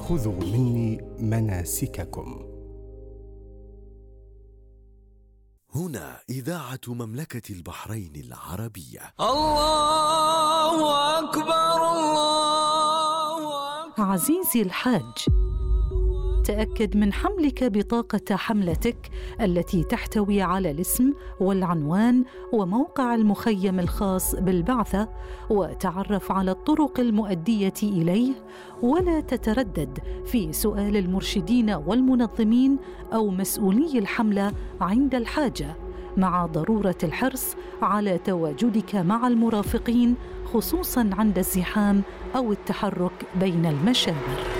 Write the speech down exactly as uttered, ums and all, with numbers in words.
خذوا مني مناسككم. هنا إذاعة مملكة البحرين العربية. الله أكبر الله أكبر. عزيزي الحاج، تأكد من حملك بطاقة حملتك التي تحتوي على الاسم والعنوان وموقع المخيم الخاص بالبعثة، وتعرف على الطرق المؤدية إليه، ولا تتردد في سؤال المرشدين والمنظمين أو مسؤولي الحملة عند الحاجة، مع ضرورة الحرص على تواجدك مع المرافقين خصوصاً عند الزحام أو التحرك بين المشاعر.